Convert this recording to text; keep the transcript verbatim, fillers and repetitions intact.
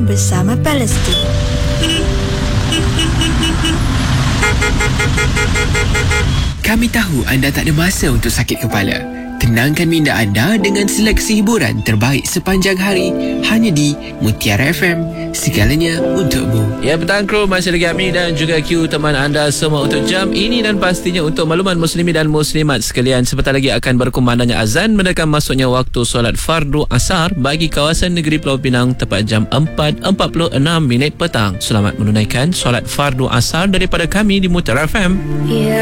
bersama Palestin. Kami tahu anda tak ada masa untuk sakit kepala. Tenangkan minda anda dengan seleksi hiburan terbaik sepanjang hari hanya di Mutiara F M. Segalanya untukmu. Ya, petang kru, masih lagi Ami dan juga Q teman anda semua untuk jam ini dan pastinya untuk makluman muslimi dan muslimat sekalian. Sebentar lagi akan berkumandangnya azan mendekam masuknya waktu solat fardu asar bagi kawasan negeri Pulau Pinang tepat jam empat empat puluh enam minit petang. Selamat menunaikan solat fardu asar daripada kami di Mutiara F M. Ya.